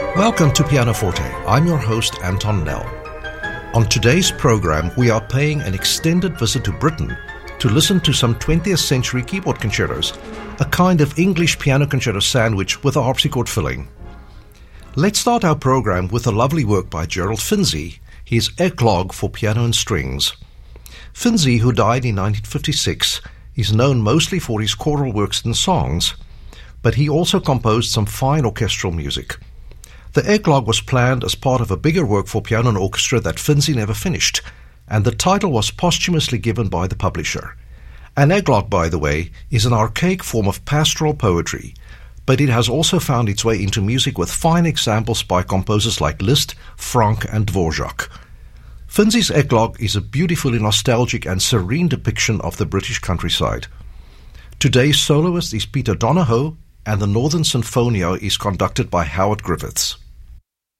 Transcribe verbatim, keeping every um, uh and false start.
Welcome to Pianoforte. I'm your host, Anton Nell. On today's program, we are paying an extended visit to Britain to listen to some twentieth century keyboard concertos, a kind of English piano concerto sandwich with a harpsichord filling. Let's start our program with a lovely work by Gerald Finzi, his Eclogue for Piano and Strings. Finzi, who died in nineteen fifty-six, is known mostly for his choral works and songs, but he also composed some fine orchestral music. The Eclogue was planned as part of a bigger work for piano and orchestra that Finzi never finished, and the title was posthumously given by the publisher. An Eclogue, by the way, is an archaic form of pastoral poetry, but it has also found its way into music with fine examples by composers like Liszt, Franck, and Dvorak. Finzi's Eclogue is a beautifully nostalgic and serene depiction of the British countryside. Today's soloist is Peter Donohoe, and the Northern Sinfonia is conducted by Howard Griffiths.